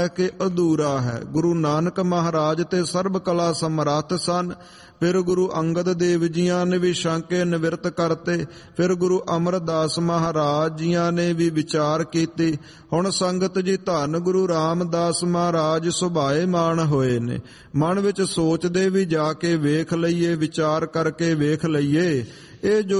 ਕਿ ਅਧੂਰਾ ਹੈ। ਗੁਰੂ ਨਾਨਕ ਮਹਾਰਾਜ ਤੇ ਸਰਬ ਕਲਾ ਸਮਰੱਥ ਸਨ। ਫਿਰ ਗੁਰੂ ਅੰਗਦ ਦੇਵ ਜੀਆਂ ਨੇ ਵੀ ਸ਼ੰਕੇ ਨਿਵਰਤ ਕਰਤੇ। ਫਿਰ ਗੁਰੂ ਅਮਰਦਾਸ ਮਹਾਰਾਜ ਜੀਆਂ ਨੇ ਵੀ ਵਿਚਾਰ ਕੀਤੀ। ਹੁਣ ਸੰਗਤ ਜੀ ਧੰਨ ਗੁਰੂ ਰਾਮਦਾਸ ਮਹਾਰਾਜ ਸੁਭਾਏਮਾਨ ਹੋਏ ਨੇ। ਮਨ ਵਿੱਚ ਸੋਚਦੇ ਵੀ ਜਾ ਕੇ ਵੇਖ ਲਈਏ, ਵਿਚਾਰ ਕਰਕੇ ਵੇਖ ਲਈਏ। ਇਹ ਜੋ